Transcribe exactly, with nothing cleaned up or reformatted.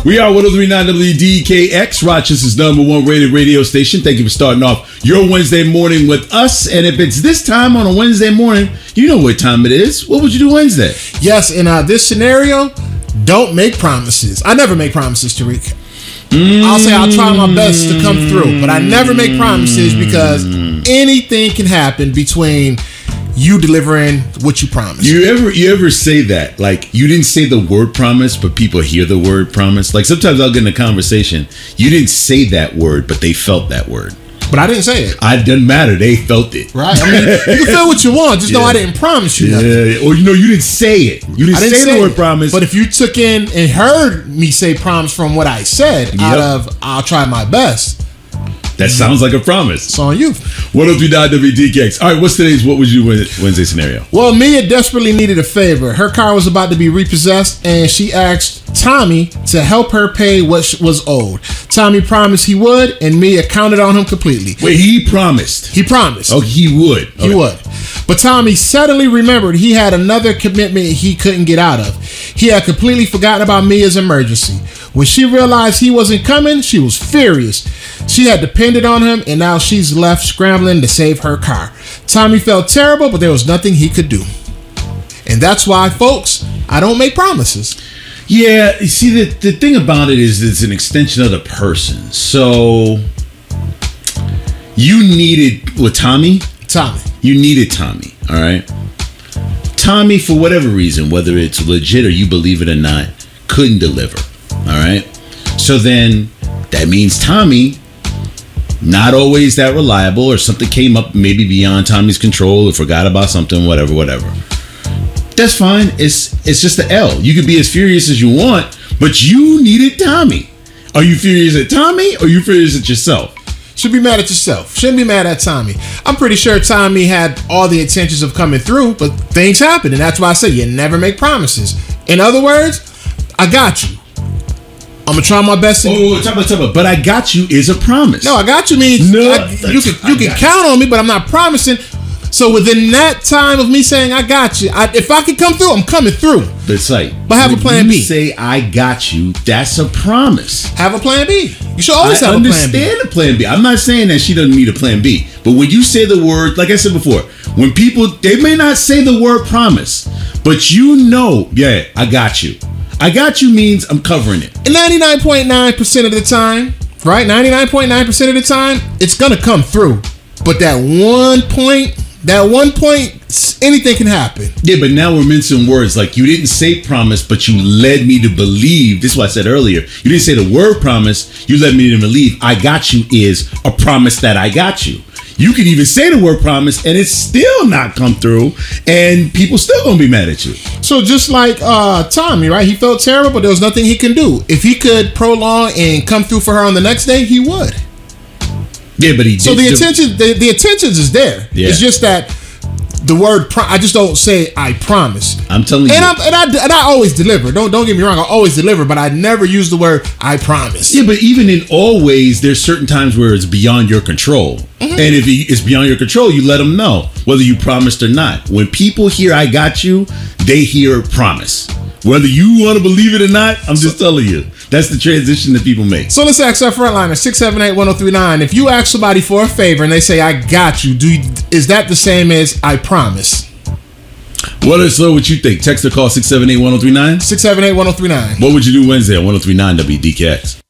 We are one oh three point nine W D K X, Rochester's number one rated radio station. Thank you for starting off your Wednesday morning with us. And if it's this time on a Wednesday morning, you know what time it is. What would you do Wednesday? Yes, in uh, this scenario, don't make promises. I never make promises, Tariq. Mm. I'll say I'll try my best to come through, but I never make promises because anything can happen between you delivering what you promised. You ever you ever say that? Like, you didn't say the word promise, but people hear the word promise? Like, sometimes I'll get in a conversation. You didn't say that word, but they felt that word. But I didn't say it. It doesn't matter. They felt it. Right. I mean, you can feel what you want. Just yeah. know I didn't promise you nothing. Yeah. Or, you know, you didn't say it. You didn't, didn't say, say the word promise. But if you took in and heard me say promise from what I said, yep. out of I'll try my best. That sounds like a promise. It's on you. one oh three point nine W D K X. All right, what's today's What Would You Do Wednesday scenario? Well, Mia desperately needed a favor. Her car was about to be repossessed, and she asked Tommy to help her pay what was owed. Tommy promised he would, and Mia counted on him completely. Wait, he promised? He promised. Oh, he would. He okay. would. But Tommy suddenly remembered he had another commitment he couldn't get out of. He had completely forgotten about Mia's emergency. When she realized he wasn't coming, she was furious. She had depended on him, and now she's left scrambling to save her car. Tommy felt terrible, but there was nothing he could do. And that's why, folks, I don't make promises. Yeah, you see, the, the thing about it is it's an extension of the person. So, you needed, what, Tommy? Tommy. You needed Tommy, all right? Tommy, for whatever reason, whether it's legit or you believe it or not, couldn't deliver, all right? So then, that means Tommy, not always that reliable, or something came up maybe beyond Tommy's control, or forgot about something, whatever, whatever. That's fine. It's it's just the L. You could be as furious as you want, but you needed Tommy. Are you furious at Tommy, or are you furious at yourself? Should be mad at yourself. Shouldn't be mad at Tommy. I'm pretty sure Tommy had all the intentions of coming through, but things happen, and that's why I say you never make promises. In other words, I got you. I'm gonna try my best. To- oh, talk about, talk about, but I got you is a promise. No, I got you means no, I, you can you can count on me, but I'm not promising. So within that time of me saying I got you, I, if I can come through, I'm coming through. But it's like, but have a plan you B. Say I got you. That's a promise. Have a plan B. You should always I have a plan B. I understand a plan B. I'm not saying that she doesn't need a plan B, but when you say the word, like I said before, when people they may not say the word promise, but you know, yeah, I got you. I got you means I'm covering it. And ninety-nine point nine percent of the time, right? ninety-nine point nine percent of the time, it's going to come through. But that one point, that one point, anything can happen. Yeah, but now we're mincing words. Like, you didn't say promise, but you led me to believe. This is what I said earlier. You didn't say the word promise. You led me to believe I got you is a promise that I got you. You can even say the word promise and it's still not come through, and people still gonna be mad at you. So just like uh, Tommy, right? He felt terrible, but there was nothing he can do. If he could prolong and come through for her on the next day, he would. Yeah, but he so did. So the intention, the, the intentions is there. Yeah. It's just that the word pro- I just don't say I promise. I'm telling you, and, I'm, and I and I always deliver. Don't don't get me wrong. I always deliver, but I never use the word I promise. Yeah, but even in always, there's certain times where it's beyond your control, mm-hmm. and if it's beyond your control, you let them know whether you promised or not. When people hear "I got you," they hear promise. Whether you want to believe it or not, I'm just telling you. That's the transition that people make. So let's ask our frontliner, six seven eight, one oh three nine. If you ask somebody for a favor and they say, I got you, do you, is that the same as I promise? What is so what you think? Text or call six seven eight, one oh three nine? six seven eight, one oh three nine. What would you do Wednesday on one oh three point nine W D K X?